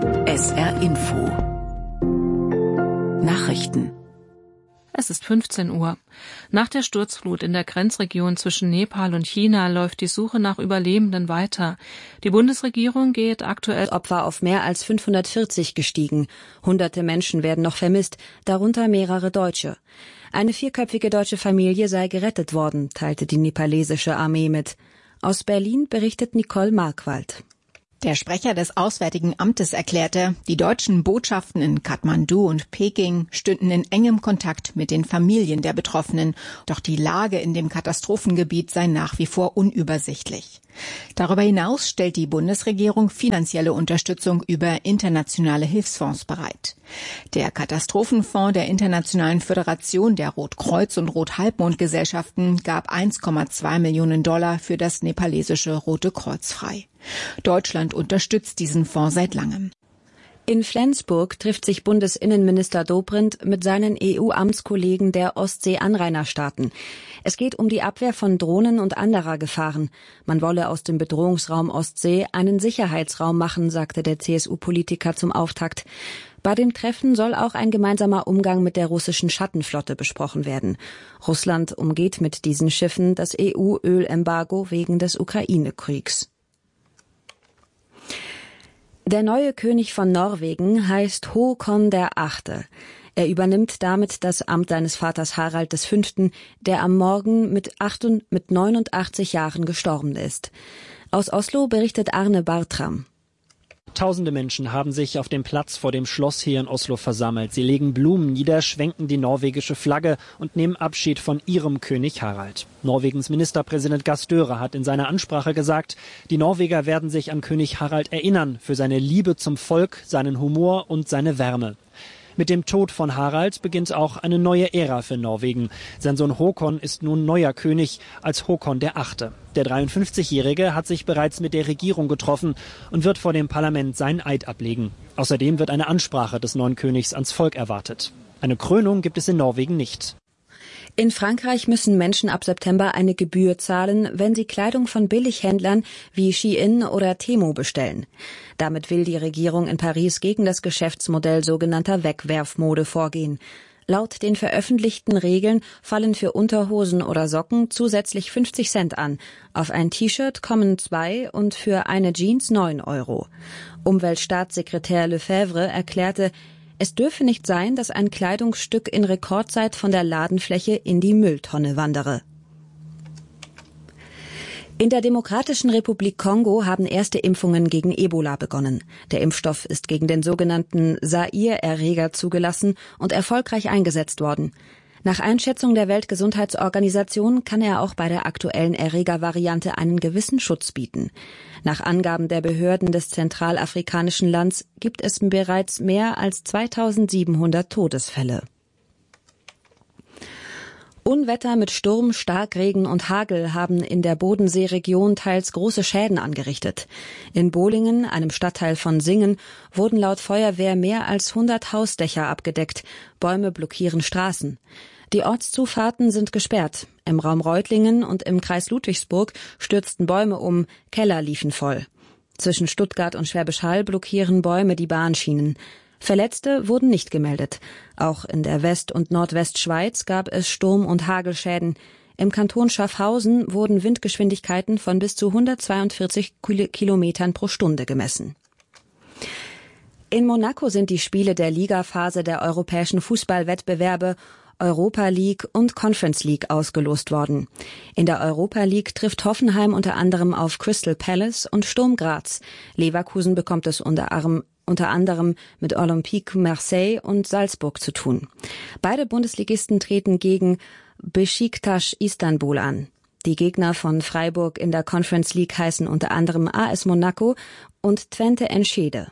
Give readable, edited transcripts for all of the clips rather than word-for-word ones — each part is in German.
SR Info Nachrichten. Es ist 15 Uhr. Nach der Sturzflut in der Grenzregion zwischen Nepal und China läuft die Suche nach Überlebenden weiter. Die Bundesregierung geht aktuell Opfer auf mehr als 540 gestiegen. Hunderte Menschen werden noch vermisst, darunter mehrere Deutsche. Eine 4-köpfige deutsche Familie sei gerettet worden, teilte die nepalesische Armee mit. Aus Berlin berichtet Nicole Markwald. Der Sprecher des Auswärtigen Amtes erklärte, die deutschen Botschaften in Kathmandu und Peking stünden in engem Kontakt mit den Familien der Betroffenen. Doch die Lage in dem Katastrophengebiet sei nach wie vor unübersichtlich. Darüber hinaus stellt die Bundesregierung finanzielle Unterstützung über internationale Hilfsfonds bereit. Der Katastrophenfonds der Internationalen Föderation der Rotkreuz- und Rothalbmondgesellschaften gab 1,2 Millionen $ für das nepalesische Rote Kreuz frei. Deutschland unterstützt diesen Fonds seit langem. In Flensburg trifft sich Bundesinnenminister Dobrindt mit seinen EU-Amtskollegen der Ostsee-Anrainerstaaten. Es geht um die Abwehr von Drohnen und anderer Gefahren. Man wolle aus dem Bedrohungsraum Ostsee einen Sicherheitsraum machen, sagte der CSU-Politiker zum Auftakt. Bei dem Treffen soll auch ein gemeinsamer Umgang mit der russischen Schattenflotte besprochen werden. Russland umgeht mit diesen Schiffen das EU-Ölembargo wegen des Ukraine-Kriegs. Der neue König von Norwegen heißt Håkon der Achte. Er übernimmt damit das Amt seines Vaters Harald V., der am Morgen mit 89 Jahren gestorben ist. Aus Oslo berichtet Arne Bartram. Tausende Menschen haben sich auf dem Platz vor dem Schloss hier in Oslo versammelt. Sie legen Blumen nieder, schwenken die norwegische Flagge und nehmen Abschied von ihrem König Harald. Norwegens Ministerpräsident Gahr Støre hat in seiner Ansprache gesagt, die Norweger werden sich an König Harald erinnern für seine Liebe zum Volk, seinen Humor und seine Wärme. Mit dem Tod von Harald beginnt auch eine neue Ära für Norwegen. Sein Sohn Håkon ist nun neuer König als Håkon der Achte. Der 53-Jährige hat sich bereits mit der Regierung getroffen und wird vor dem Parlament seinen Eid ablegen. Außerdem wird eine Ansprache des neuen Königs ans Volk erwartet. Eine Krönung gibt es in Norwegen nicht. In Frankreich müssen Menschen ab September eine Gebühr zahlen, wenn sie Kleidung von Billighändlern wie Shein oder Temu bestellen. Damit will die Regierung in Paris gegen das Geschäftsmodell sogenannter Wegwerfmode vorgehen. Laut den veröffentlichten Regeln fallen für Unterhosen oder Socken zusätzlich 50 Cent an. Auf ein T-Shirt kommen 2 und für eine Jeans 9 €. Umweltstaatssekretär Lefebvre erklärte, es dürfe nicht sein, dass ein Kleidungsstück in Rekordzeit von der Ladenfläche in die Mülltonne wandere. In der Demokratischen Republik Kongo haben erste Impfungen gegen Ebola begonnen. Der Impfstoff ist gegen den sogenannten Zaire-Erreger zugelassen und erfolgreich eingesetzt worden. Nach Einschätzung der Weltgesundheitsorganisation kann er auch bei der aktuellen Erregervariante einen gewissen Schutz bieten. Nach Angaben der Behörden des zentralafrikanischen Landes gibt es bereits mehr als 2700 Todesfälle. Unwetter mit Sturm, Starkregen und Hagel haben in der Bodenseeregion teils große Schäden angerichtet. In Bolingen, einem Stadtteil von Singen, wurden laut Feuerwehr mehr als 100 Hausdächer abgedeckt. Bäume blockieren Straßen. Die Ortszufahrten sind gesperrt. Im Raum Reutlingen und im Kreis Ludwigsburg stürzten Bäume um, Keller liefen voll. Zwischen Stuttgart und Schwäbisch Hall blockieren Bäume die Bahnschienen. Verletzte wurden nicht gemeldet. Auch in der West- und Nordwestschweiz gab es Sturm- und Hagelschäden. Im Kanton Schaffhausen wurden Windgeschwindigkeiten von bis zu 142 Kilometern pro Stunde gemessen. In Monaco sind die Spiele der Ligaphase der europäischen Fußballwettbewerbe Europa League und Conference League ausgelost worden. In der Europa League trifft Hoffenheim unter anderem auf Crystal Palace und Sturm Graz. Leverkusen bekommt es unter anderem mit Olympique Marseille und Salzburg zu tun. Beide Bundesligisten treten gegen Beşiktaş Istanbul an. Die Gegner von Freiburg in der Conference League heißen unter anderem AS Monaco und Twente Enschede.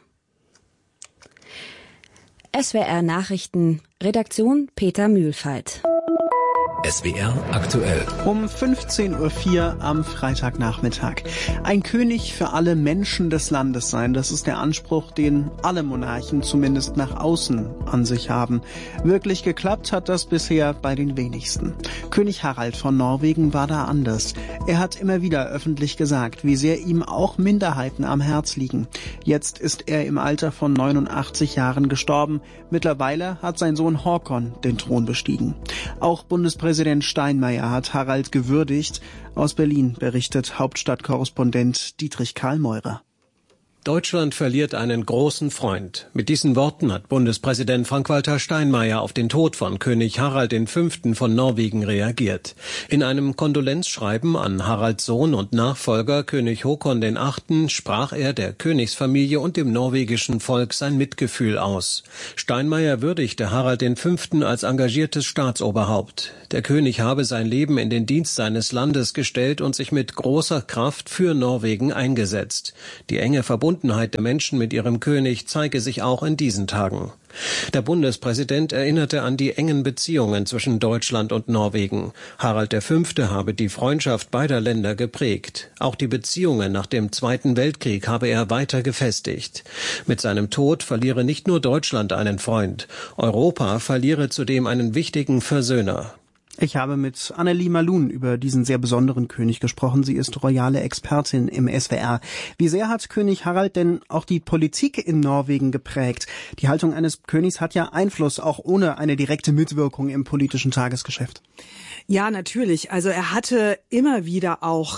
SWR Nachrichten, Redaktion Peter Mühlfeit. SWR aktuell. Um 15.04 Uhr am Freitagnachmittag. Ein König für alle Menschen des Landes sein, das ist der Anspruch, den alle Monarchen zumindest nach außen an sich haben. Wirklich geklappt hat das bisher bei den wenigsten. König Harald von Norwegen war da anders. Er hat immer wieder öffentlich gesagt, wie sehr ihm auch Minderheiten am Herz liegen. Jetzt ist er im Alter von 89 Jahren gestorben. Mittlerweile hat sein Sohn Håkon den Thron bestiegen. Auch Bundespräsident Steinmeier hat Harald gewürdigt. Aus Berlin berichtet Hauptstadtkorrespondent Dietrich Karl Meurer. Deutschland verliert einen großen Freund. Mit diesen Worten hat Bundespräsident Frank-Walter Steinmeier auf den Tod von König Harald V. von Norwegen reagiert. In einem Kondolenzschreiben an Haralds Sohn und Nachfolger König Håkon VIII. Sprach er der Königsfamilie und dem norwegischen Volk sein Mitgefühl aus. Steinmeier würdigte Harald V. als engagiertes Staatsoberhaupt. Der König habe sein Leben in den Dienst seines Landes gestellt und sich mit großer Kraft für Norwegen eingesetzt. Die enge Verbundenheit der Menschen mit ihrem König zeige sich auch in diesen Tagen. Der Bundespräsident erinnerte an die engen Beziehungen zwischen Deutschland und Norwegen. Harald V. habe die Freundschaft beider Länder geprägt. Auch die Beziehungen nach dem Zweiten Weltkrieg habe er weiter gefestigt. Mit seinem Tod verliere nicht nur Deutschland einen Freund. Europa verliere zudem einen wichtigen Versöhner. Ich habe mit Annelie Malun über diesen sehr besonderen König gesprochen. Sie ist royale Expertin im SWR. Wie sehr hat König Harald denn auch die Politik in Norwegen geprägt? Die Haltung eines Königs hat ja Einfluss, auch ohne eine direkte Mitwirkung im politischen Tagesgeschäft. Ja, natürlich. Also er hatte immer wieder auch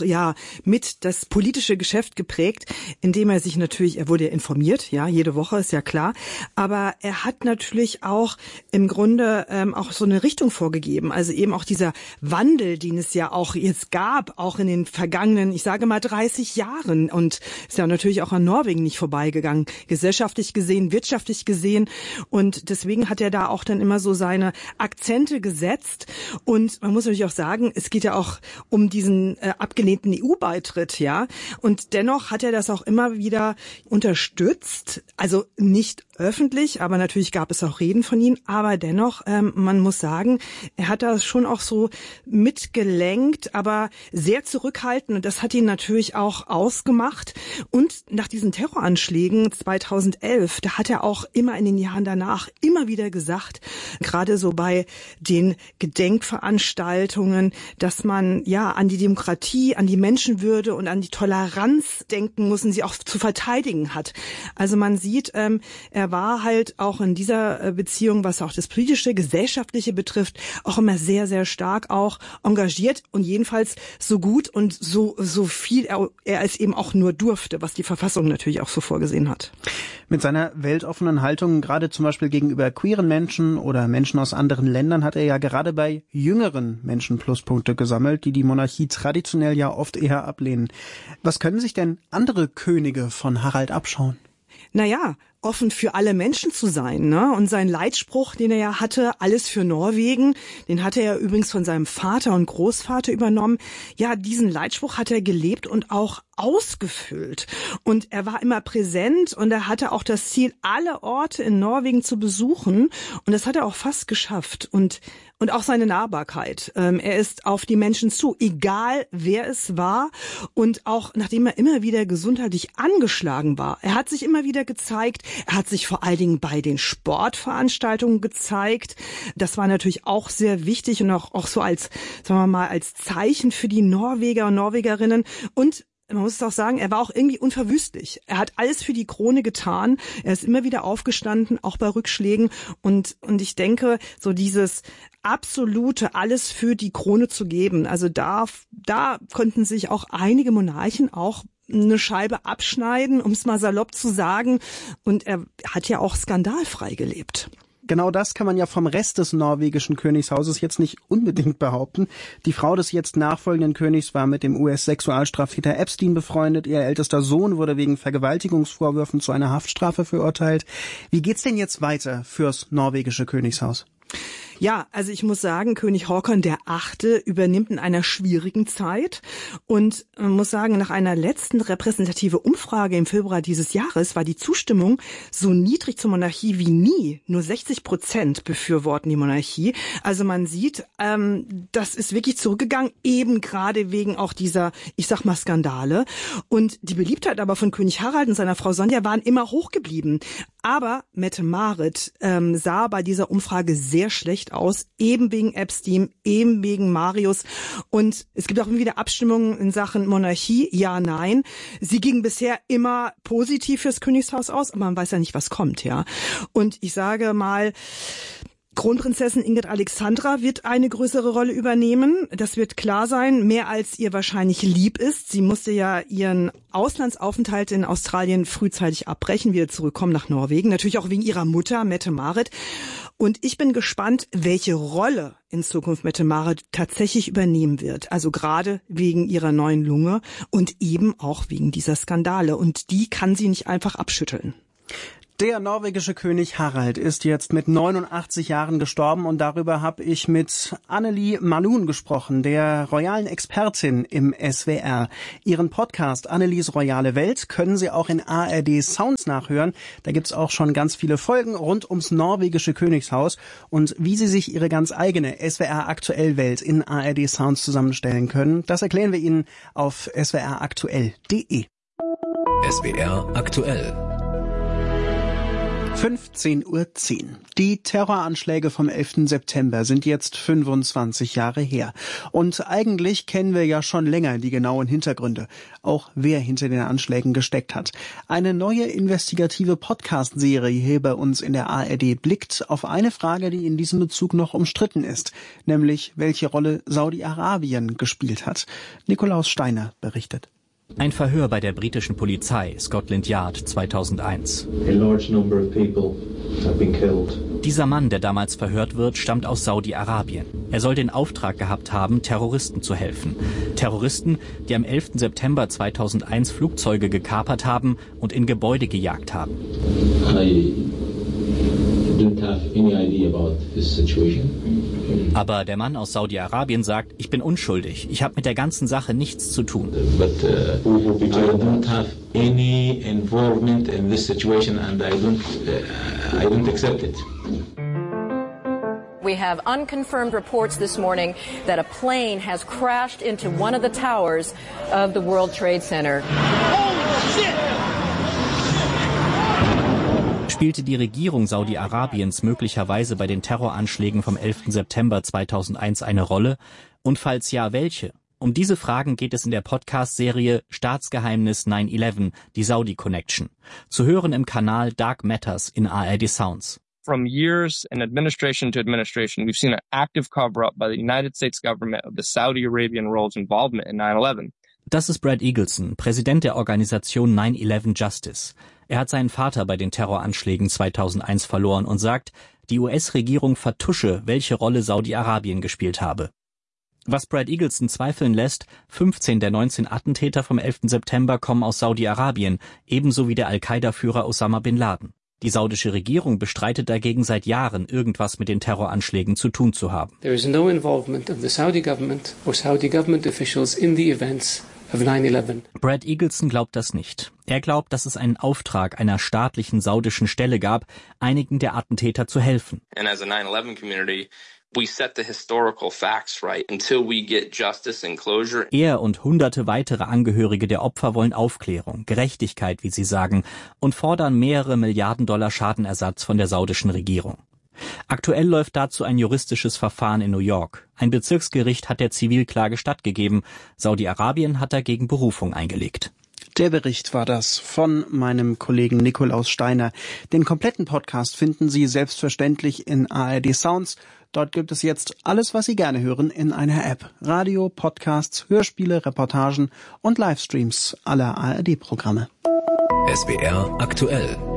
mit das politische Geschäft geprägt, indem er sich natürlich, er wurde informiert, jede Woche, ist ja klar, aber er hat natürlich auch im Grunde auch so eine Richtung vorgegeben. Also eben auch dieser Wandel, den es ja auch jetzt gab, auch in den vergangenen, ich sage mal 30 Jahren, und ist ja natürlich auch an Norwegen nicht vorbeigegangen, gesellschaftlich gesehen, wirtschaftlich gesehen, und deswegen hat er da auch dann immer so seine Akzente gesetzt. Und man muss natürlich auch sagen, es geht ja auch um diesen abgelehnten EU-Beitritt, und dennoch hat er das auch immer wieder unterstützt, also nicht öffentlich, aber natürlich gab es auch Reden von ihm, aber dennoch, man muss sagen, er hat da schon auch so mitgelenkt, aber sehr zurückhaltend, und das hat ihn natürlich auch ausgemacht. Und nach diesen Terroranschlägen 2011, da hat er auch immer in den Jahren danach immer wieder gesagt, gerade so bei den Gedenkveranstaltungen, dass man an die Demokratie, an die Menschenwürde und an die Toleranz denken muss und sie auch zu verteidigen hat. Also man sieht, er war halt auch in dieser Beziehung, was auch das politische, gesellschaftliche betrifft, auch immer sehr, sehr stark auch engagiert und jedenfalls so gut und so viel er es eben auch nur durfte, was die Verfassung natürlich auch so vorgesehen hat. Mit seiner weltoffenen Haltung, gerade zum Beispiel gegenüber queeren Menschen oder Menschen aus anderen Ländern, hat er ja gerade bei jüngeren Menschen Pluspunkte gesammelt, die Monarchie traditionell ja oft eher ablehnen. Was können sich denn andere Könige von Harald abschauen? Offen für alle Menschen zu sein, ne? Und sein Leitspruch, den er ja hatte, alles für Norwegen, den hatte er übrigens von seinem Vater und Großvater übernommen. Ja, diesen Leitspruch hat er gelebt und auch ausgefüllt. Und er war immer präsent und er hatte auch das Ziel, alle Orte in Norwegen zu besuchen. Und das hat er auch fast geschafft. Und auch seine Nahbarkeit. Er ist auf die Menschen zu, egal wer es war. Und auch nachdem er immer wieder gesundheitlich angeschlagen war, er hat sich immer wieder gezeigt. Er hat sich vor allen Dingen bei den Sportveranstaltungen gezeigt. Das war natürlich auch sehr wichtig und auch so als, sagen wir mal, als Zeichen für die Norweger und Norwegerinnen. Und man muss es auch sagen, er war auch irgendwie unverwüstlich. Er hat alles für die Krone getan. Er ist immer wieder aufgestanden, auch bei Rückschlägen. Und ich denke, so dieses absolute alles für die Krone zu geben, also da konnten sich auch einige Monarchen auch eine Scheibe abschneiden, um es mal salopp zu sagen. Und er hat ja auch skandalfrei gelebt. Genau das kann man ja vom Rest des norwegischen Königshauses jetzt nicht unbedingt behaupten. Die Frau des jetzt nachfolgenden Königs war mit dem US-Sexualstraftäter Epstein befreundet. Ihr ältester Sohn wurde wegen Vergewaltigungsvorwürfen zu einer Haftstrafe verurteilt. Wie geht's denn jetzt weiter fürs norwegische Königshaus? Ja, also ich muss sagen, König Håkon VIII. Übernimmt in einer schwierigen Zeit und man muss sagen, nach einer letzten repräsentative Umfrage im Februar dieses Jahres war die Zustimmung so niedrig zur Monarchie wie nie. Nur 60% befürworten die Monarchie. Also man sieht, das ist wirklich zurückgegangen, eben gerade wegen auch dieser, ich sag mal, Skandale. Und die Beliebtheit aber von König Harald und seiner Frau Sonja waren immer hoch geblieben. Aber Mette-Marit sah bei dieser Umfrage sehr schlecht aus, eben wegen Epstein, eben wegen Marius. Und es gibt auch immer wieder Abstimmungen in Sachen Monarchie, ja, nein. Sie ging bisher immer positiv fürs Königshaus aus, aber man weiß ja nicht, was kommt, ja. Und ich sage mal, Kronprinzessin Ingrid Alexandra wird eine größere Rolle übernehmen. Das wird klar sein, mehr als ihr wahrscheinlich lieb ist. Sie musste ja ihren Auslandsaufenthalt in Australien frühzeitig abbrechen, wieder zurückkommen nach Norwegen. Natürlich auch wegen ihrer Mutter, Mette-Marit. Und ich bin gespannt, welche Rolle in Zukunft Mette-Marit tatsächlich übernehmen wird. Also gerade wegen ihrer neuen Lunge und eben auch wegen dieser Skandale. Und die kann sie nicht einfach abschütteln. Der norwegische König Harald ist jetzt mit 89 Jahren gestorben und darüber habe ich mit Annelie Malun gesprochen, der royalen Expertin im SWR. Ihren Podcast Annelies Royale Welt können Sie auch in ARD Sounds nachhören. Da gibt's auch schon ganz viele Folgen rund ums norwegische Königshaus und wie Sie sich Ihre ganz eigene SWR Aktuell Welt in ARD Sounds zusammenstellen können. Das erklären wir Ihnen auf swraktuell.de. SWR Aktuell. 15:10 Uhr. Die Terroranschläge vom 11. September sind jetzt 25 Jahre her. Und eigentlich kennen wir ja schon länger die genauen Hintergründe, auch wer hinter den Anschlägen gesteckt hat. Eine neue investigative Podcast-Serie hier bei uns in der ARD blickt auf eine Frage, die in diesem Bezug noch umstritten ist, nämlich welche Rolle Saudi-Arabien gespielt hat. Nikolaus Steiner berichtet. Ein Verhör bei der britischen Polizei, Scotland Yard, 2001. Dieser Mann, der damals verhört wird, stammt aus Saudi-Arabien. Er soll den Auftrag gehabt haben, Terroristen zu helfen. Terroristen, die am 11. September 2001 Flugzeuge gekapert haben und in Gebäude gejagt haben. Aber der Mann aus Saudi-Arabien sagt, ich bin unschuldig. Ich habe mit der ganzen Sache nichts zu tun. I don't have any involvement in this situation and I don't accept it. We have unconfirmed reports this morning that a plane has crashed into one of the towers of the World Trade Center. Holy shit! Spielte die Regierung Saudi-Arabiens möglicherweise bei den Terroranschlägen vom 11. September 2001 eine Rolle? Und falls ja, welche? Um diese Fragen geht es in der Podcast-Serie Staatsgeheimnis 9/11, die Saudi Connection. Zu hören im Kanal Dark Matters in ARD Sounds. From years and administration to administration, we've seen an active cover-up by the United States government of the Saudi Arabian role's involvement in 9/11. Das ist Brad Eagleson, Präsident der Organisation 9/11 Justice. Er hat seinen Vater bei den Terroranschlägen 2001 verloren und sagt, die US-Regierung vertusche, welche Rolle Saudi-Arabien gespielt habe. Was Brad Eagleson zweifeln lässt, 15 der 19 Attentäter vom 11. September kommen aus Saudi-Arabien, ebenso wie der Al-Qaida-Führer Osama bin Laden. Die saudische Regierung bestreitet dagegen seit Jahren, irgendwas mit den Terroranschlägen zu tun zu haben. There is no involvement of the Saudi government or Saudi government officials in the events of 9/11. Brad Eagleson glaubt das nicht. Er glaubt, dass es einen Auftrag einer staatlichen saudischen Stelle gab, einigen der Attentäter zu helfen. And as a 9/11 community, we set the historical facts right until we get justice and closure. Er und hunderte weitere Angehörige der Opfer wollen Aufklärung, Gerechtigkeit, wie sie sagen, und fordern mehrere Milliarden Dollar Schadenersatz von der saudischen Regierung. Aktuell läuft dazu ein juristisches Verfahren in New York. Ein Bezirksgericht hat der Zivilklage stattgegeben. Saudi-Arabien hat dagegen Berufung eingelegt. Der Bericht war das von meinem Kollegen Nikolaus Steiner. Den kompletten Podcast finden Sie selbstverständlich in ARD Sounds. Dort gibt es jetzt alles, was Sie gerne hören, in einer App. Radio, Podcasts, Hörspiele, Reportagen und Livestreams aller ARD-Programme. SWR Aktuell.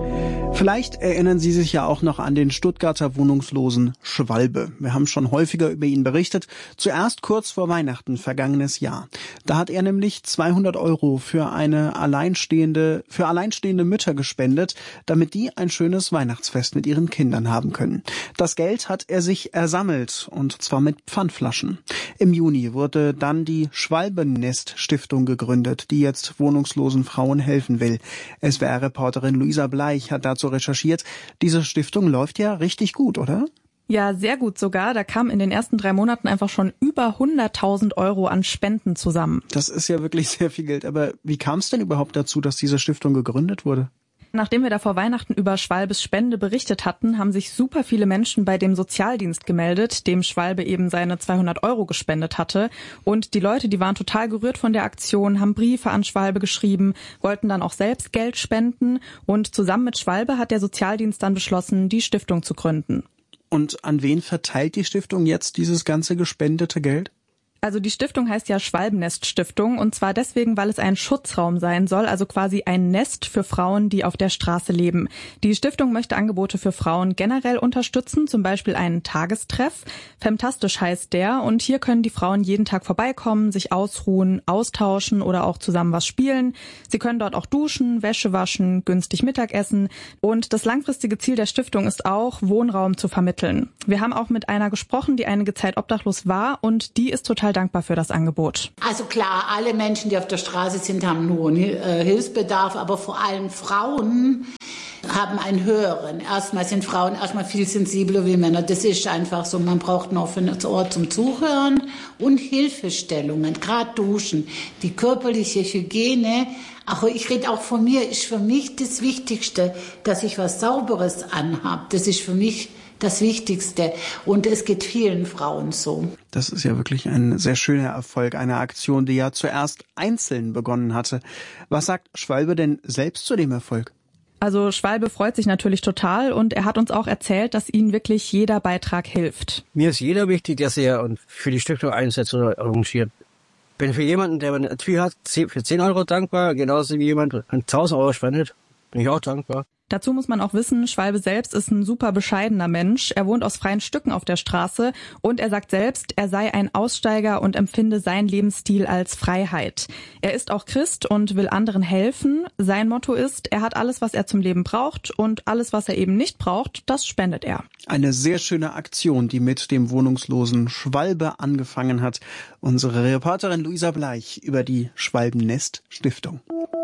Vielleicht erinnern Sie sich ja auch noch an den Stuttgarter Wohnungslosen Schwalbe. Wir haben schon häufiger über ihn berichtet. Zuerst kurz vor Weihnachten vergangenes Jahr. Da hat er nämlich 200 € für alleinstehende Mütter gespendet, damit die ein schönes Weihnachtsfest mit ihren Kindern haben können. Das Geld hat er sich ersammelt, und zwar mit Pfandflaschen. Im Juni wurde dann die Schwalbe-Nest-Stiftung gegründet, die jetzt wohnungslosen Frauen helfen will. SWR-Reporterin Luisa Bleich hat dazu recherchiert. Diese Stiftung läuft ja richtig gut, oder? Ja, sehr gut sogar. Da kam in den ersten 3 Monaten einfach schon über 100.000 € an Spenden zusammen. Das ist ja wirklich sehr viel Geld. Aber wie kam es denn überhaupt dazu, dass diese Stiftung gegründet wurde? Nachdem wir da vor Weihnachten über Schwalbes Spende berichtet hatten, haben sich super viele Menschen bei dem Sozialdienst gemeldet, dem Schwalbe eben seine 200 € gespendet hatte. Und die Leute, die waren total gerührt von der Aktion, haben Briefe an Schwalbe geschrieben, wollten dann auch selbst Geld spenden. Und zusammen mit Schwalbe hat der Sozialdienst dann beschlossen, die Stiftung zu gründen. Und an wen verteilt die Stiftung jetzt dieses ganze gespendete Geld? Also die Stiftung heißt ja Schwalbennest-Stiftung, und zwar deswegen, weil es ein Schutzraum sein soll, also quasi ein Nest für Frauen, die auf der Straße leben. Die Stiftung möchte Angebote für Frauen generell unterstützen, zum Beispiel einen Tagestreff. Femtastisch heißt der, und hier können die Frauen jeden Tag vorbeikommen, sich ausruhen, austauschen oder auch zusammen was spielen. Sie können dort auch duschen, Wäsche waschen, günstig Mittagessen, und das langfristige Ziel der Stiftung ist auch, Wohnraum zu vermitteln. Wir haben auch mit einer gesprochen, die einige Zeit obdachlos war, und die ist total dankbar für das Angebot. Also klar, alle Menschen, die auf der Straße sind, haben nur Hilfsbedarf, aber vor allem Frauen haben einen höheren. Erstmal sind Frauen viel sensibler wie Männer. Das ist einfach so. Man braucht noch einen Ort zum Zuhören und Hilfestellungen, gerade Duschen, die körperliche Hygiene. Aber ich rede auch von mir, ist für mich das Wichtigste, dass ich was Sauberes anhab. Das ist für mich das Wichtigste. Und es geht vielen Frauen so. Das ist ja wirklich ein sehr schöner Erfolg, eine Aktion, die ja zuerst einzeln begonnen hatte. Was sagt Schwalbe denn selbst zu dem Erfolg? Also Schwalbe freut sich natürlich total, und er hat uns auch erzählt, dass ihm wirklich jeder Beitrag hilft. Mir ist jeder wichtig, der sich für die Stiftung einsetzt oder arrangiert. Bin für jemanden, der man viel hat, für 10 € dankbar, genauso wie jemand 1.000 € spendet, bin ich auch dankbar. Dazu muss man auch wissen, Schwalbe selbst ist ein super bescheidener Mensch. Er wohnt aus freien Stücken auf der Straße, und er sagt selbst, er sei ein Aussteiger und empfinde seinen Lebensstil als Freiheit. Er ist auch Christ und will anderen helfen. Sein Motto ist, er hat alles, was er zum Leben braucht, und alles, was er eben nicht braucht, das spendet er. Eine sehr schöne Aktion, die mit dem wohnungslosen Schwalbe angefangen hat. Unsere Reporterin Luisa Bleich über die Schwalben-Nest-Stiftung.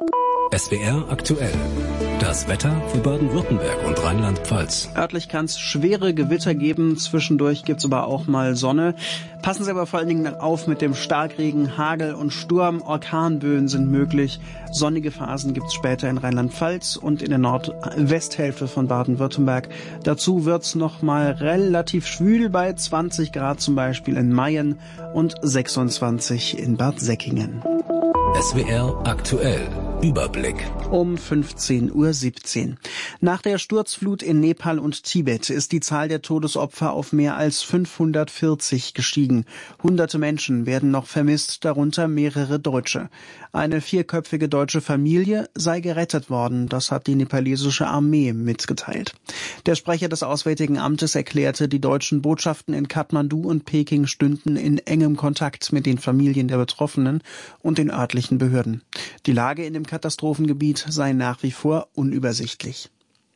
SWR aktuell. Das Wetter für Baden-Württemberg und Rheinland-Pfalz. Örtlich kann es schwere Gewitter geben, zwischendurch gibt's aber auch mal Sonne. Passen Sie aber vor allen Dingen auf mit dem Starkregen, Hagel und Sturm. Orkanböen sind möglich. Sonnige Phasen gibt's später in Rheinland-Pfalz und in der Nordwesthälfte von Baden-Württemberg. Dazu wird's noch mal relativ schwül bei 20 Grad zum Beispiel in Mayen und 26 in Bad Säckingen. SWR aktuell. Überblick. Um 15:17 Uhr. Nach der Sturzflut in Nepal und Tibet ist die Zahl der Todesopfer auf mehr als 540 gestiegen. Hunderte Menschen werden noch vermisst, darunter mehrere Deutsche. Eine 4-köpfige deutsche Familie sei gerettet worden, das hat die nepalesische Armee mitgeteilt. Der Sprecher des Auswärtigen Amtes erklärte, die deutschen Botschaften in Kathmandu und Peking stünden in engem Kontakt mit den Familien der Betroffenen und den örtlichen Behörden. Die Lage in dem Katastrophengebiet sei nach wie vor unübersichtlich.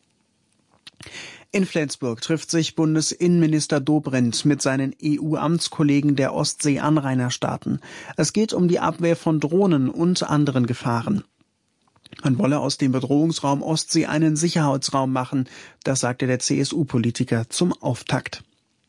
In Flensburg trifft sich Bundesinnenminister Dobrindt mit seinen EU-Amtskollegen der Ostsee-Anrainerstaaten. Es geht um die Abwehr von Drohnen und anderen Gefahren. Man wolle aus dem Bedrohungsraum Ostsee einen Sicherheitsraum machen, das sagte der CSU-Politiker zum Auftakt.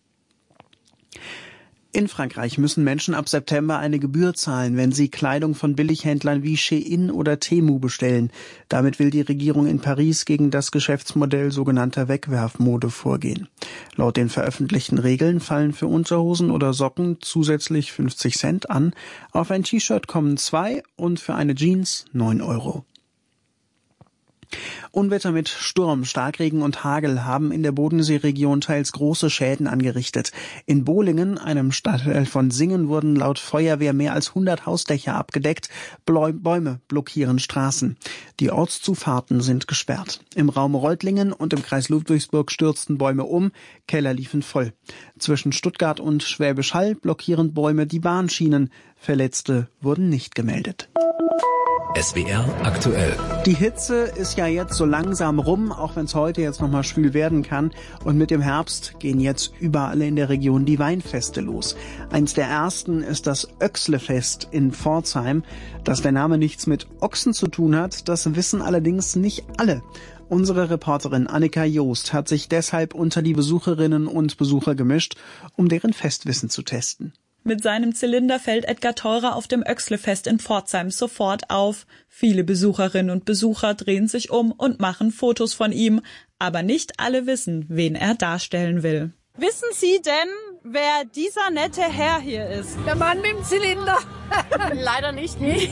In Frankreich müssen Menschen ab September eine Gebühr zahlen, wenn sie Kleidung von Billighändlern wie Shein oder Temu bestellen. Damit will die Regierung in Paris gegen das Geschäftsmodell sogenannter Wegwerfmode vorgehen. Laut den veröffentlichten Regeln fallen für Unterhosen oder Socken zusätzlich 50 Cent an. Auf ein T-Shirt kommen 2 und für eine Jeans 9 €. Unwetter mit Sturm, Starkregen und Hagel haben in der Bodenseeregion teils große Schäden angerichtet. In Bolingen, einem Stadtteil von Singen, wurden laut Feuerwehr mehr als 100 Hausdächer abgedeckt. Bäume blockieren Straßen. Die Ortszufahrten sind gesperrt. Im Raum Reutlingen und im Kreis Ludwigsburg stürzten Bäume um, Keller liefen voll. Zwischen Stuttgart und Schwäbisch Hall blockieren Bäume die Bahnschienen. Verletzte wurden nicht gemeldet. SWR aktuell. Die Hitze ist ja jetzt so langsam rum, auch wenn es heute jetzt nochmal schwül werden kann. Und mit dem Herbst gehen jetzt überall in der Region die Weinfeste los. Eins der ersten ist das Oechslefest in Pforzheim. Dass der Name nichts mit Ochsen zu tun hat, das wissen allerdings nicht alle. Unsere Reporterin Annika Joost hat sich deshalb unter die Besucherinnen und Besucher gemischt, um deren Festwissen zu testen. Mit seinem Zylinder fällt Edgar Theurer auf dem Oechslefest in Pforzheim sofort auf. Viele Besucherinnen und Besucher drehen sich um und machen Fotos von ihm. Aber nicht alle wissen, wen er darstellen will. Wissen Sie denn, wer dieser nette Herr hier ist? Der Mann mit dem Zylinder. Leider nicht. Nee.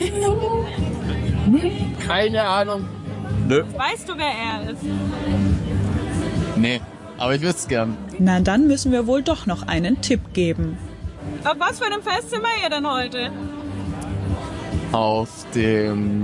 Keine Ahnung. Nö. Weißt du, wer er ist? Nee, aber ich wüsste es gern. Na, dann müssen wir wohl doch noch einen Tipp geben. Auf was für einem Fest sind wir hier denn heute? Auf dem,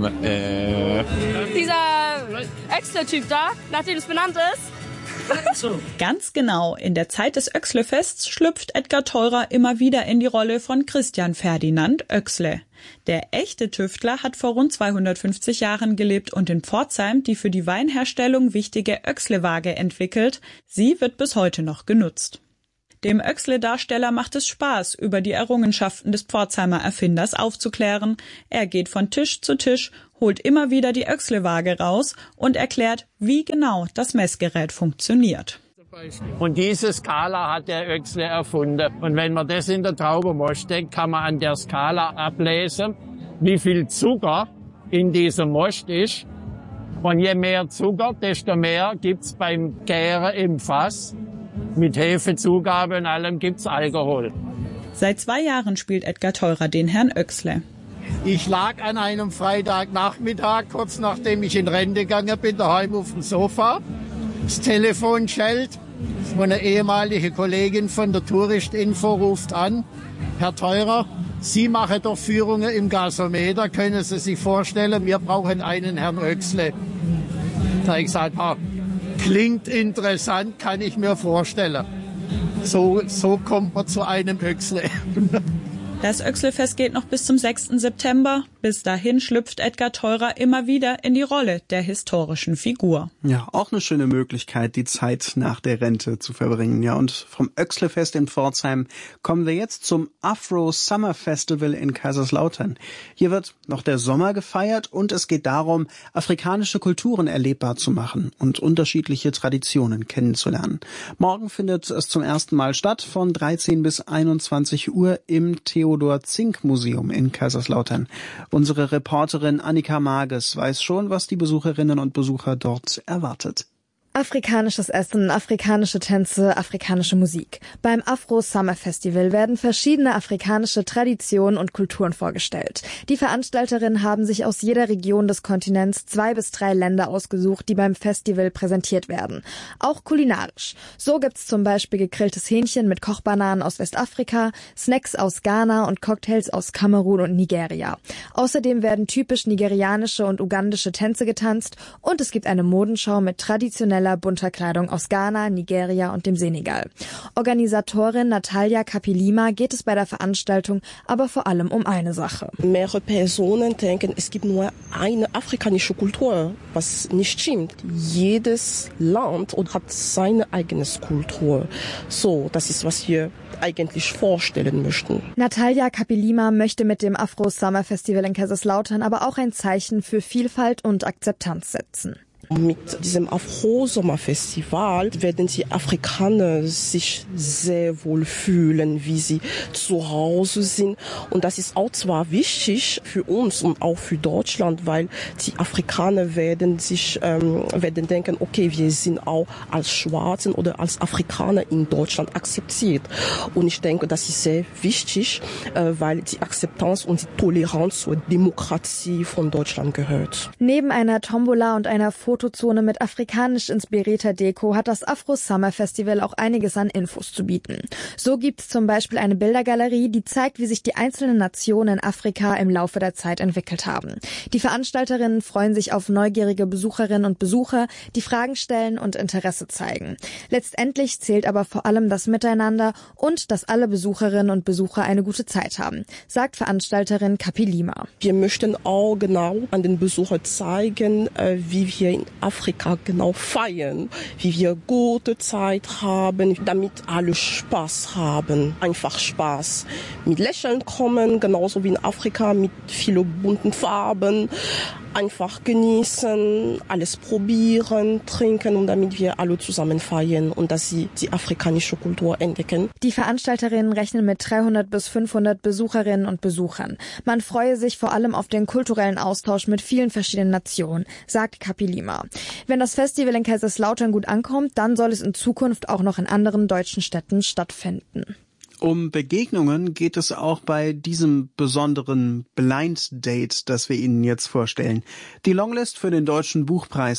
Dieser Oechsle-Typ da, nach dem es benannt ist. Ganz genau. In der Zeit des Oechslefests schlüpft Edgar Theurer immer wieder in die Rolle von Christian Ferdinand Oechsle. Der echte Tüftler hat vor rund 250 Jahren gelebt und in Pforzheim die für die Weinherstellung wichtige Oechsle-Waage entwickelt. Sie wird bis heute noch genutzt. Dem Oechsle-Darsteller macht es Spaß, über die Errungenschaften des Pforzheimer Erfinders aufzuklären. Er geht von Tisch zu Tisch, holt immer wieder die Oechsle-Waage raus und erklärt, wie genau das Messgerät funktioniert. Und diese Skala hat der Oechsle erfunden. Und wenn man das in der Traubenmosch steckt, kann man an der Skala ablesen, wie viel Zucker in diesem Most ist. Und je mehr Zucker, desto mehr gibt's beim Gären im Fass. Mit Hefezugabe und allem gibt's Alkohol. Seit 2 Jahren spielt Edgar Theurer den Herrn Oechsle. Ich lag an einem Freitagnachmittag, kurz nachdem ich in Rente gegangen bin, daheim auf dem Sofa. Das Telefon schellt. Eine ehemalige Kollegin von der Touristinfo ruft an. Herr Theurer, Sie machen doch Führungen im Gasometer. Können Sie sich vorstellen, wir brauchen einen Herrn Oechsle. Da habe ich gesagt, klingt interessant, kann ich mir vorstellen. So kommt man zu einem Oechsle. Das Oechslefest geht noch bis zum 6. September. Bis dahin schlüpft Edgar Theurer immer wieder in die Rolle der historischen Figur. Ja, auch eine schöne Möglichkeit, die Zeit nach der Rente zu verbringen. Ja, und vom Oechslefest in Pforzheim kommen wir jetzt zum Afro Summer Festival in Kaiserslautern. Hier wird noch der Sommer gefeiert und es geht darum, afrikanische Kulturen erlebbar zu machen und unterschiedliche Traditionen kennenzulernen. Morgen findet es zum ersten Mal statt, von 13 bis 21 Uhr im Theodor-Zink-Museum in Kaiserslautern. Unsere Reporterin Annika Mages weiß schon, was die Besucherinnen und Besucher dort erwartet. Afrikanisches Essen, afrikanische Tänze, afrikanische Musik. Beim Afro Summer Festival werden verschiedene afrikanische Traditionen und Kulturen vorgestellt. Die Veranstalterinnen haben sich aus jeder Region des Kontinents 2 bis 3 Länder ausgesucht, die beim Festival präsentiert werden. Auch kulinarisch. So gibt's zum Beispiel gegrilltes Hähnchen mit Kochbananen aus Westafrika, Snacks aus Ghana und Cocktails aus Kamerun und Nigeria. Außerdem werden typisch nigerianische und ugandische Tänze getanzt und es gibt eine Modenschau mit traditioneller bunter Kleidung aus Ghana, Nigeria und dem Senegal. Organisatorin Natalia Kapilima geht es bei der Veranstaltung aber vor allem um eine Sache. Mehrere Personen denken, es gibt nur eine afrikanische Kultur, was nicht stimmt. Jedes Land hat seine eigene Kultur. So, das ist, was wir eigentlich vorstellen möchten. Natalia Kapilima möchte mit dem Afro Summer Festival in Kaiserslautern aber auch ein Zeichen für Vielfalt und Akzeptanz setzen. Mit diesem Afro-Sommer-Festival werden die Afrikaner sich sehr wohl fühlen, wie sie zu Hause sind. Und das ist auch zwar wichtig für uns und auch für Deutschland, weil die Afrikaner werden denken, okay, wir sind auch als Schwarzen oder als Afrikaner in Deutschland akzeptiert. Und ich denke, das ist sehr wichtig, weil die Akzeptanz und die Toleranz zur Demokratie von Deutschland gehört. Neben einer Tombola und einer Fotozone mit afrikanisch inspirierter Deko hat das Afro Summer Festival auch einiges an Infos zu bieten. So gibt es zum Beispiel eine Bildergalerie, die zeigt, wie sich die einzelnen Nationen in Afrika im Laufe der Zeit entwickelt haben. Die Veranstalterinnen freuen sich auf neugierige Besucherinnen und Besucher, die Fragen stellen und Interesse zeigen. Letztendlich zählt aber vor allem das Miteinander und dass alle Besucherinnen und Besucher eine gute Zeit haben, sagt Veranstalterin Kapi Lima. Wir möchten auch genau an den Besuchern zeigen, wie wir in Afrika genau feiern, wie wir gute Zeit haben, damit alle Spaß haben, einfach Spaß. Mit Lächeln kommen, genauso wie in Afrika, mit vielen bunten Farben. Einfach genießen, alles probieren, trinken und damit wir alle zusammen feiern und dass sie die afrikanische Kultur entdecken. Die Veranstalterinnen rechnen mit 300 bis 500 Besucherinnen und Besuchern. Man freue sich vor allem auf den kulturellen Austausch mit vielen verschiedenen Nationen, sagt Kapi Lima. Wenn das Festival in Kaiserslautern gut ankommt, dann soll es in Zukunft auch noch in anderen deutschen Städten stattfinden. Um Begegnungen geht es auch bei diesem besonderen Blind Date, das wir Ihnen jetzt vorstellen. Die Longlist für den Deutschen Buchpreis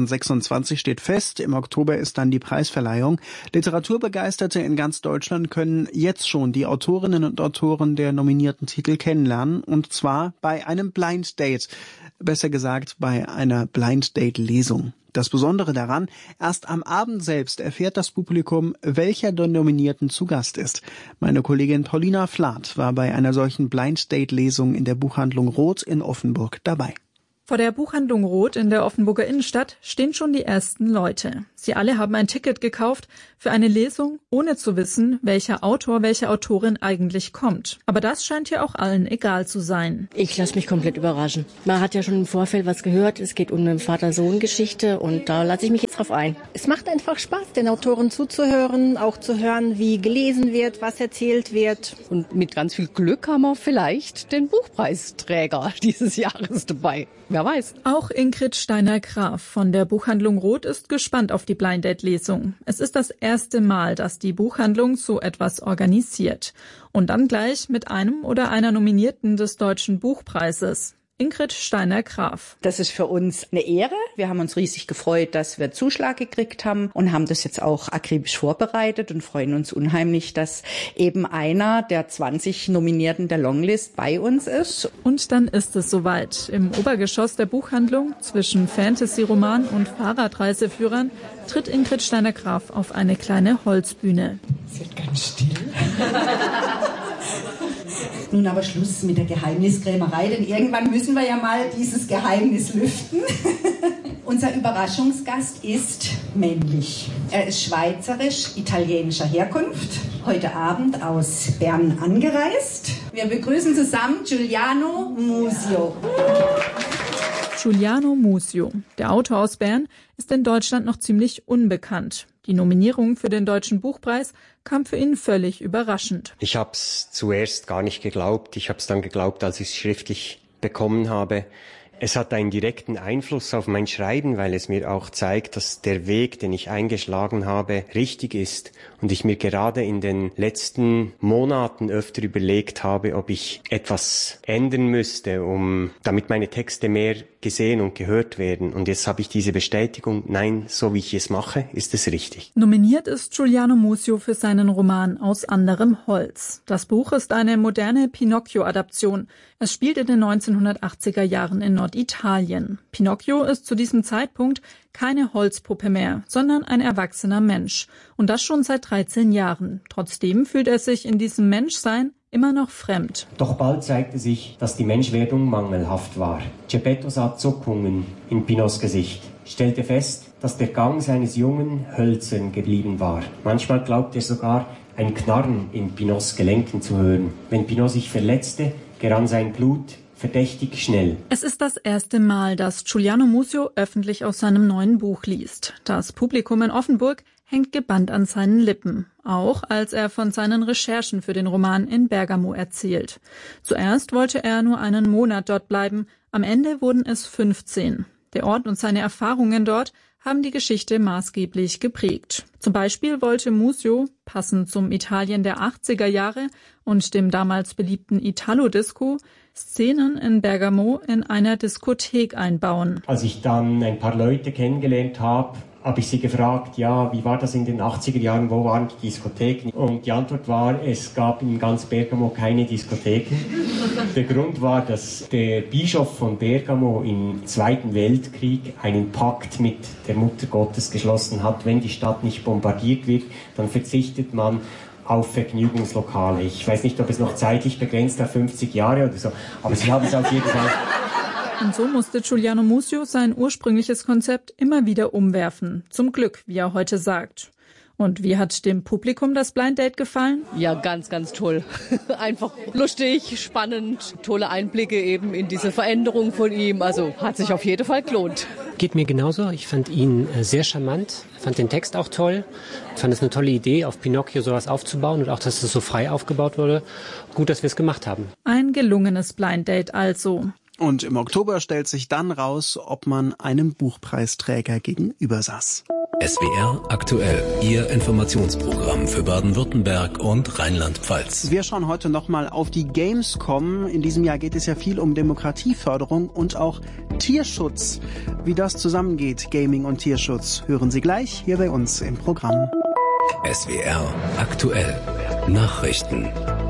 2026 steht fest. Im Oktober ist dann die Preisverleihung. Literaturbegeisterte in ganz Deutschland können jetzt schon die Autorinnen und Autoren der nominierten Titel kennenlernen. Und zwar bei einem Blind Date. Besser gesagt, bei einer Blind Date Lesung. Das Besondere daran, erst am Abend selbst erfährt das Publikum, welcher der Nominierten zu Gast ist. Meine Kollegin Paulina Flath war bei einer solchen Blind-Date-Lesung in der Buchhandlung Roth in Offenburg dabei. Vor der Buchhandlung Roth in der Offenburger Innenstadt stehen schon die ersten Leute. Sie alle haben ein Ticket gekauft für eine Lesung, ohne zu wissen, welcher Autor, welche Autorin eigentlich kommt. Aber das scheint ja auch allen egal zu sein. Ich lasse mich komplett überraschen. Man hat ja schon im Vorfeld was gehört. Es geht um eine Vater-Sohn-Geschichte und da lasse ich mich jetzt drauf ein. Es macht einfach Spaß, den Autoren zuzuhören, auch zu hören, wie gelesen wird, was erzählt wird. Und mit ganz viel Glück haben wir vielleicht den Buchpreisträger dieses Jahres dabei. Wer weiß. Auch Ingrid Steiner-Graf von der Buchhandlung Roth ist gespannt auf die Blind Date Lesung. Es ist das erste Mal, dass die Buchhandlung so etwas organisiert. Und dann gleich mit einem oder einer Nominierten des Deutschen Buchpreises. Ingrid Steiner-Graf. Das ist für uns eine Ehre. Wir haben uns riesig gefreut, dass wir Zuschlag gekriegt haben und haben das jetzt auch akribisch vorbereitet und freuen uns unheimlich, dass eben einer der 20 Nominierten der Longlist bei uns ist. Und dann ist es soweit. Im Obergeschoss der Buchhandlung zwischen Fantasy-Roman und Fahrradreiseführern tritt Ingrid Steiner-Graf auf eine kleine Holzbühne. Es wird ganz still. Nun aber Schluss mit der Geheimniskrämerei, denn irgendwann müssen wir ja mal dieses Geheimnis lüften. Unser Überraschungsgast ist männlich. Er ist schweizerisch-italienischer Herkunft, heute Abend aus Bern angereist. Wir begrüßen zusammen Giuliano Musio. Giuliano Musio, der Autor aus Bern, ist in Deutschland noch ziemlich unbekannt. Die Nominierung für den Deutschen Buchpreis kam für ihn völlig überraschend. Ich habe es zuerst gar nicht geglaubt. Ich habe es dann geglaubt, als ich es schriftlich bekommen habe. Es hat einen direkten Einfluss auf mein Schreiben, weil es mir auch zeigt, dass der Weg, den ich eingeschlagen habe, richtig ist. Und ich mir gerade in den letzten Monaten öfter überlegt habe, ob ich etwas ändern müsste, damit meine Texte mehr gesehen und gehört werden. Und jetzt habe ich diese Bestätigung, nein, so wie ich es mache, ist es richtig. Nominiert ist Giuliano Musio für seinen Roman Aus anderem Holz. Das Buch ist eine moderne Pinocchio-Adaption. Es spielt in den 1980er Jahren in Norditalien. Pinocchio ist zu diesem Zeitpunkt keine Holzpuppe mehr, sondern ein erwachsener Mensch. Und das schon seit 13 Jahren. Trotzdem fühlt er sich in diesem Menschsein immer noch fremd. Doch bald zeigte sich, dass die Menschwerdung mangelhaft war. Geppetto sah Zuckungen in Pinots Gesicht, stellte fest, dass der Gang seines Jungen hölzern geblieben war. Manchmal glaubte er sogar, ein Knarren in Pinots Gelenken zu hören. Wenn Pinot sich verletzte, gerann sein Blut verdächtig schnell. Es ist das erste Mal, dass Giuliano Musio öffentlich aus seinem neuen Buch liest. Das Publikum in Offenburg hängt gebannt an seinen Lippen, auch als er von seinen Recherchen für den Roman in Bergamo erzählt. Zuerst wollte er nur einen Monat dort bleiben, am Ende wurden es 15. Der Ort und seine Erfahrungen dort haben die Geschichte maßgeblich geprägt. Zum Beispiel wollte Musio, passend zum Italien der 80er Jahre und dem damals beliebten Italo-Disco, Szenen in Bergamo in einer Diskothek einbauen. Als ich dann ein paar Leute kennengelernt habe ich sie gefragt, ja, wie war das in den 80er Jahren, wo waren die Diskotheken? Und die Antwort war, es gab in ganz Bergamo keine Diskotheken. Der Grund war, dass der Bischof von Bergamo im Zweiten Weltkrieg einen Pakt mit der Mutter Gottes geschlossen hat. Wenn die Stadt nicht bombardiert wird, dann verzichtet man auf Vergnügungslokale. Ich weiß nicht, ob es noch zeitlich begrenzt auf 50 Jahre oder so, aber sie haben es auf jeden Fall. Und so musste Giuliano Musio sein ursprüngliches Konzept immer wieder umwerfen. Zum Glück, wie er heute sagt. Und wie hat dem Publikum das Blind Date gefallen? Ja, ganz, ganz toll. Einfach lustig, spannend, tolle Einblicke eben in diese Veränderung von ihm. Also hat sich auf jeden Fall gelohnt. Geht mir genauso. Ich fand ihn sehr charmant, fand den Text auch toll. Fand es eine tolle Idee, auf Pinocchio sowas aufzubauen und auch, dass es so frei aufgebaut wurde. Gut, dass wir es gemacht haben. Ein gelungenes Blind Date also. Und im Oktober stellt sich dann raus, ob man einem Buchpreisträger gegenüber saß. SWR aktuell, Ihr Informationsprogramm für Baden-Württemberg und Rheinland-Pfalz. Wir schauen heute nochmal auf die Gamescom. In diesem Jahr geht es ja viel um Demokratieförderung und auch Tierschutz. Wie das zusammengeht, Gaming und Tierschutz, hören Sie gleich hier bei uns im Programm. SWR aktuell, Nachrichten.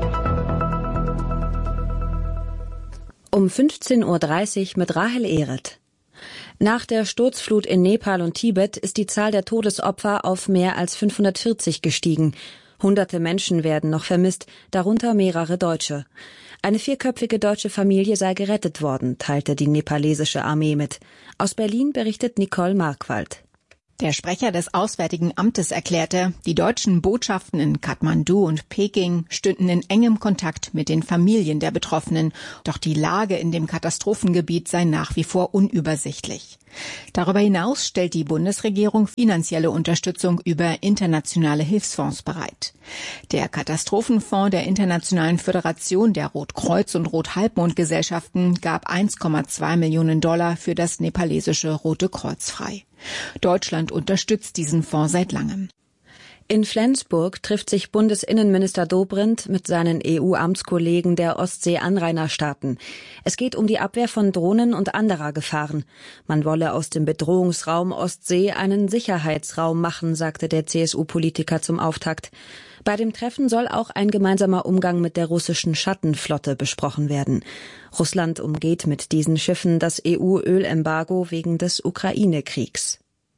Um 15:30 Uhr mit Rahel Ehret. Nach der Sturzflut in Nepal und Tibet ist die Zahl der Todesopfer auf mehr als 540 gestiegen. Hunderte Menschen werden noch vermisst, darunter mehrere Deutsche. Eine 4-köpfige deutsche Familie sei gerettet worden, teilte die nepalesische Armee mit. Aus Berlin berichtet Nicole Markwald. Der Sprecher des Auswärtigen Amtes erklärte, die deutschen Botschaften in Kathmandu und Peking stünden in engem Kontakt mit den Familien der Betroffenen, doch die Lage in dem Katastrophengebiet sei nach wie vor unübersichtlich. Darüber hinaus stellt die Bundesregierung finanzielle Unterstützung über internationale Hilfsfonds bereit. Der Katastrophenfonds der Internationalen Föderation der Rotkreuz- und Rothalbmondgesellschaften gab $1,2 Millionen für das nepalesische Rote Kreuz frei. Deutschland unterstützt diesen Fonds seit langem. In Flensburg trifft sich Bundesinnenminister Dobrindt mit seinen EU-Amtskollegen der Ostsee-Anrainerstaaten. Es geht um die Abwehr von Drohnen und anderer Gefahren. Man wolle aus dem Bedrohungsraum Ostsee einen Sicherheitsraum machen, sagte der CSU-Politiker zum Auftakt. Bei dem Treffen soll auch ein gemeinsamer Umgang mit der russischen Schattenflotte besprochen werden. Russland umgeht mit diesen Schiffen das EU-Ölembargo wegen des Ukraine-Kriegs.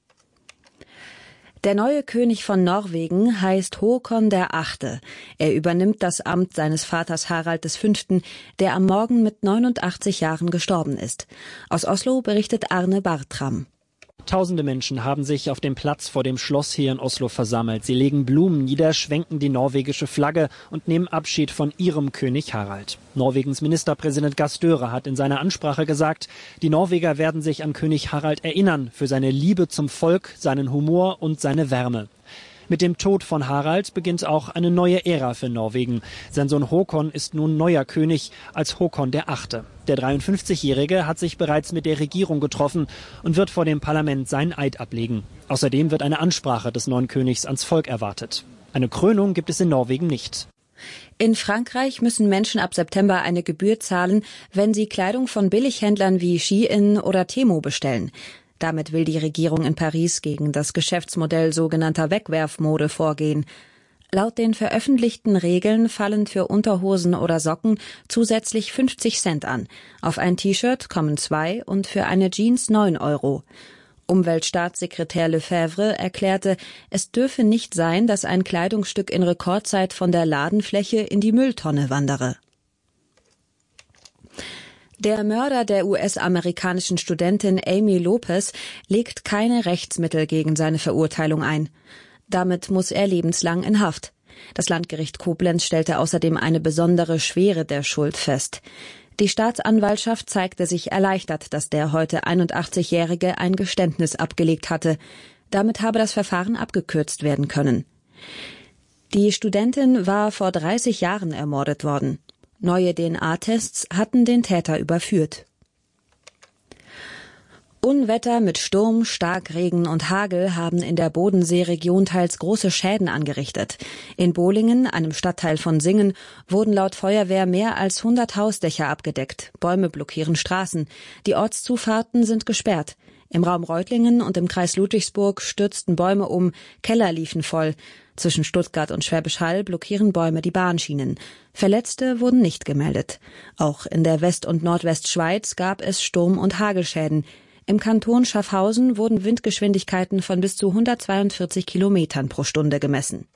Der neue König von Norwegen heißt Håkon VIII. Er übernimmt das Amt seines Vaters Harald V., der am Morgen mit 89 Jahren gestorben ist. Aus Oslo berichtet Arne Bartram. Tausende Menschen haben sich auf dem Platz vor dem Schloss hier in Oslo versammelt. Sie legen Blumen nieder, schwenken die norwegische Flagge und nehmen Abschied von ihrem König Harald. Norwegens Ministerpräsident Gahr Støre hat in seiner Ansprache gesagt, die Norweger werden sich an König Harald erinnern für seine Liebe zum Volk, seinen Humor und seine Wärme. Mit dem Tod von Harald beginnt auch eine neue Ära für Norwegen. Sein Sohn Håkon ist nun neuer König als Håkon VIII. Der 53-Jährige hat sich bereits mit der Regierung getroffen und wird vor dem Parlament seinen Eid ablegen. Außerdem wird eine Ansprache des neuen Königs ans Volk erwartet. Eine Krönung gibt es in Norwegen nicht. In Frankreich müssen Menschen ab September eine Gebühr zahlen, wenn sie Kleidung von Billighändlern wie Shein oder Temu bestellen. Damit will die Regierung in Paris gegen das Geschäftsmodell sogenannter Wegwerfmode vorgehen. Laut den veröffentlichten Regeln fallen für Unterhosen oder Socken zusätzlich 50 Cent an. Auf ein T-Shirt kommen 2 und für eine Jeans 9 €. Umweltstaatssekretär Lefebvre erklärte, es dürfe nicht sein, dass ein Kleidungsstück in Rekordzeit von der Ladenfläche in die Mülltonne wandere. Der Mörder der US-amerikanischen Studentin Amy Lopez legt keine Rechtsmittel gegen seine Verurteilung ein. Damit muss er lebenslang in Haft. Das Landgericht Koblenz stellte außerdem eine besondere Schwere der Schuld fest. Die Staatsanwaltschaft zeigte sich erleichtert, dass der heute 81-Jährige ein Geständnis abgelegt hatte. Damit habe das Verfahren abgekürzt werden können. Die Studentin war vor 30 Jahren ermordet worden. Neue DNA-Tests hatten den Täter überführt. Unwetter mit Sturm, Starkregen und Hagel haben in der Bodenseeregion teils große Schäden angerichtet. In Bohlingen, einem Stadtteil von Singen, wurden laut Feuerwehr mehr als 100 Hausdächer abgedeckt. Bäume blockieren Straßen. Die Ortszufahrten sind gesperrt. Im Raum Reutlingen und im Kreis Ludwigsburg stürzten Bäume um, Keller liefen voll. Zwischen Stuttgart und Schwäbisch Hall blockieren Bäume die Bahnschienen. Verletzte wurden nicht gemeldet. Auch in der West- und Nordwestschweiz gab es Sturm- und Hagelschäden. Im Kanton Schaffhausen wurden Windgeschwindigkeiten von bis zu 142 Kilometern pro Stunde gemessen.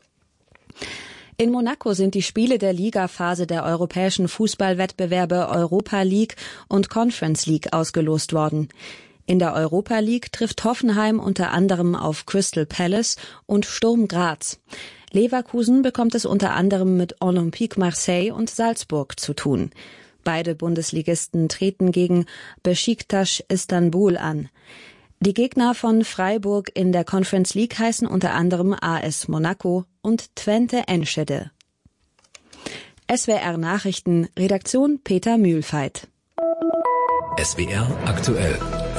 In Monaco sind die Spiele der Ligaphase der europäischen Fußballwettbewerbe Europa League und Conference League ausgelost worden. In der Europa League trifft Hoffenheim unter anderem auf Crystal Palace und Sturm Graz. Leverkusen bekommt es unter anderem mit Olympique Marseille und Salzburg zu tun. Beide Bundesligisten treten gegen Beşiktaş Istanbul an. Die Gegner von Freiburg in der Conference League heißen unter anderem AS Monaco und Twente Enschede. SWR Nachrichten, Redaktion Peter Mühlfeit. SWR aktuell.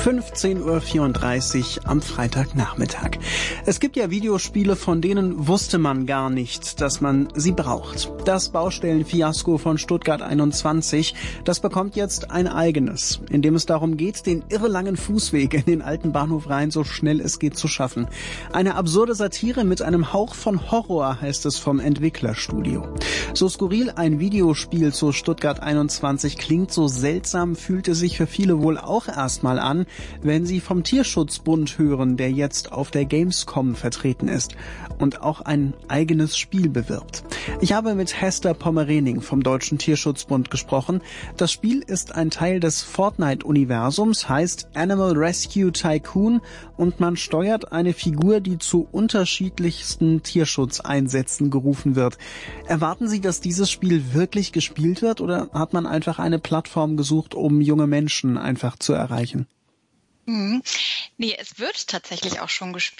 15:34 Uhr am Freitagnachmittag. Es gibt ja Videospiele, von denen wusste man gar nicht, dass man sie braucht. Das Baustellenfiasko von Stuttgart 21, das bekommt jetzt ein eigenes, in dem es darum geht, den irrelangen Fußweg in den alten Bahnhof Rhein so schnell es geht zu schaffen. Eine absurde Satire mit einem Hauch von Horror, heißt es vom Entwicklerstudio. So skurril ein Videospiel zu Stuttgart 21 klingt, so seltsam fühlt es sich für viele wohl auch erstmal an, wenn sie vom Tierschutzbund hören, der jetzt auf der Gamescom vertreten ist und auch ein eigenes Spiel bewirbt. Ich habe mit Hester Pommerening vom Deutschen Tierschutzbund gesprochen. Das Spiel ist ein Teil des Fortnite-Universums, heißt Animal Rescue Tycoon und man steuert eine Figur, die zu unterschiedlichsten Tierschutzeinsätzen gerufen wird. Erwarten Sie, dass dieses Spiel wirklich gespielt wird oder hat man einfach eine Plattform gesucht, um junge Menschen einfach zu erreichen? Nee, es wird tatsächlich auch schon gespielt.